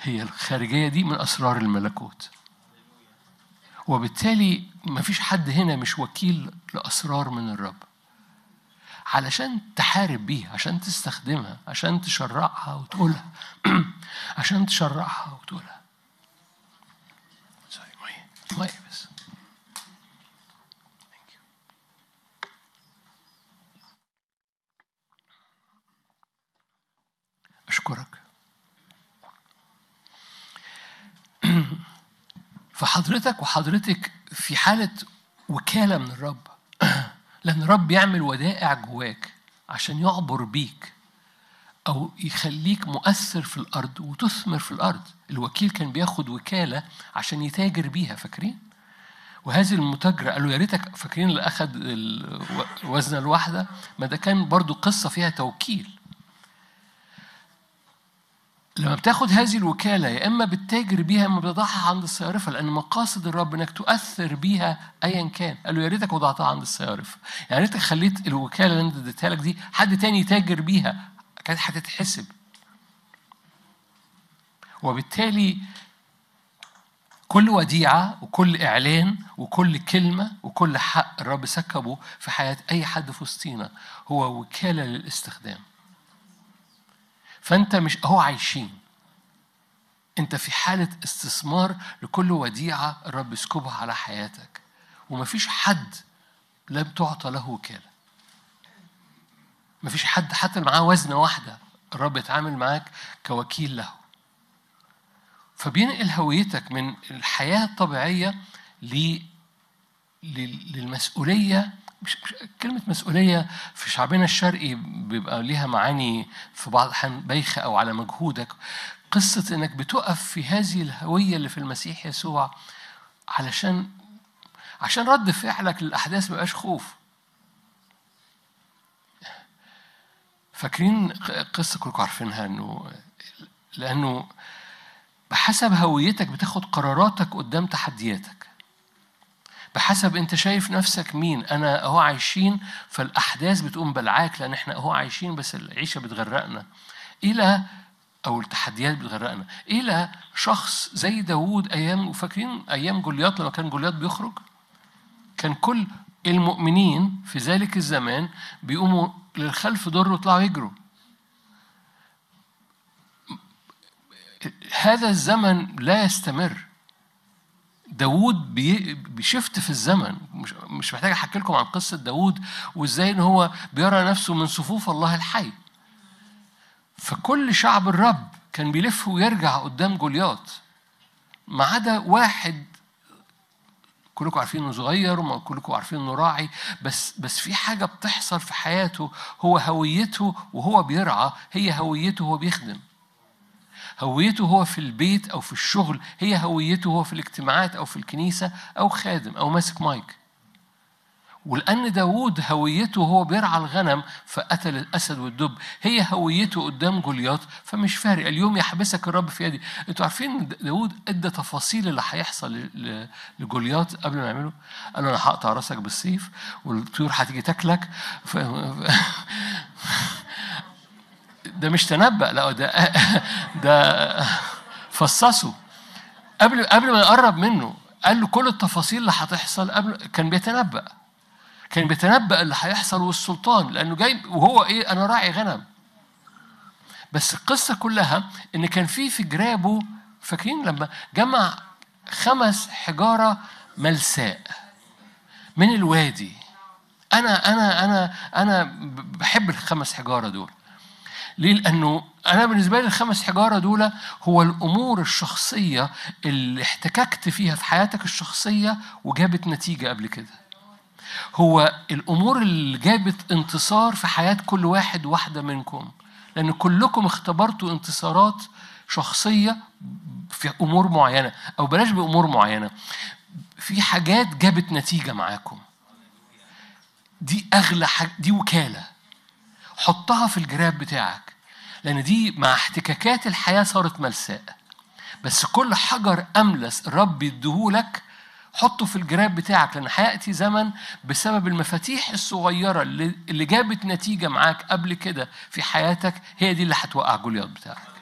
هي الخارجية دي من أسرار الملكوت، وبالتالي مفيش حد هنا مش وكيل لأسرار من الرب علشان تحارب بيها، عشان تستخدمها، عشان تشرعها وتقولها عشان تشرعها وتقولها. مية بس. أشكرك. فحضرتك وحضرتك في حالة وكالة من الرب، لأن الرب يعمل ودائع جواك عشان يعبر بيك أو يخليك مؤثر في الأرض وتثمر في الأرض. الوكيل كان بياخد وكالة عشان يتاجر بيها، فاكرين؟ وهذه المتاجرة قالوا يا ريتك، فاكرين اللي أخذ وزن الواحدة؟ ما ده كان برضو قصة فيها توكيل. لما بتاخد هذه الوكالة يا إما بتتاجر بيها يا إما بتضعها عند الصيارفة، لأن مقاصد الرب إنك تؤثر بيها أيا كان. قالوا يا ريتك وضعتها عند الصيارفة، يعني ريتك خليت الوكالة اللي أنت اديتها لك دي حد تاني يتاجر بيها، كانت هتتحسب. وبالتالي كل وديعة وكل إعلان وكل كلمة وكل حق الرب سكبه في حياة أي حد في وسطينا هو وكالة للاستخدام. فأنت مش هو عايشين، أنت في حالة استثمار لكل وديعة الرب يسكبها على حياتك، ومفيش حد لم تعطى له وكالة. مفيش حد حتى معاه وزنة واحدة الرب يتعامل معاك كوكيل له. فبينقل هويتك من الحياة الطبيعية للمسؤولية. مش كلمة مسؤولية في شعبنا الشرقي بيبقى ليها معاني في بعض الأحيان بايخة أو على مجهودك. قصة إنك بتقف في هذه الهوية اللي في المسيح يسوع عشان رد فعلك للأحداث مبقاش خوف. فاكرين قصة كلكم عارفينها، لأنه بحسب هويتك بتاخد قراراتك قدام تحدياتك، بحسب انت شايف نفسك مين. انا اهو عايشين، فالاحداث بتقوم بلعاك لان احنا اهو عايشين، بس العيشه بتغرقنا او التحديات بتغرقنا الى شخص زي داوود ايام. وفاكرين ايام جولياط لما كان جولياط بيخرج، كان كل المؤمنين في ذلك الزمان بيقوموا للخلف دور ويطلعوا يجروا. هذا الزمن لا يستمر. داود بيشفت في الزمن. مش محتاج احكي لكم عن قصة داود وازاي ان هو بيرى نفسه من صفوف الله الحي. فكل شعب الرب كان بيلف ويرجع قدام جولياط ما عدا واحد كلكم عارفين انه صغير وما كلكم عارفين انه راعي، بس في حاجة بتحصل في حياته. هو هويته وهو بيرعى هي هويته وهو بيخدم، هويته هو في البيت أو في الشغل هي هويته هو في الاجتماعات أو في الكنيسة أو خادم أو ماسك مايك. ولأن داود هويته هو بيرعى الغنم فقتل الأسد والدب، هي هويته قدام جولياط. فمش فارق اليوم يحبسك الرب في يدي. انتوا عارفين داود ادى تفاصيل اللي هيحصل لجولياط قبل ما يعمله. قال له أنا هقطع راسك بالسيف والطيور هتيجي تاكلك. ده مش تنبأ، لا ده فصصه قبل ما يقرب منه. قال له كل التفاصيل اللي هتحصل قبل. كان بيتنبأ اللي هيحصل والسلطان، لأنه جاي وهو إيه؟ أنا راعي غنم. بس القصة كلها إن كان في جرابه، فاكرين لما جمع 5 حجارة ملساء من الوادي. أنا بحب ال5 حجارة دول. ليه؟ لأنه أنا بالنسبة لي ال5 حجارة دول هو الأمور الشخصية اللي احتككت فيها في حياتك الشخصية وجابت نتيجة قبل كده. هو الأمور اللي جابت انتصار في حياة كل واحد واحدة منكم، لأن كلكم اختبرتوا انتصارات شخصية في أمور معينة، أو بلاش بأمور معينة، في حاجات جابت نتيجة معاكم. دي أغلى حاجة، دي وكالة. حطها في الجراب بتاعك، لأن دي مع احتكاكات الحياة صارت ملساء. بس كل حجر أملس الرب يديهولك حطه في الجراب بتاعك، لأن هيأتي زمن بسبب المفاتيح الصغيرة اللي جابت نتيجة معاك قبل كده في حياتك، هي دي اللي هتوقع جولياط بتاعك.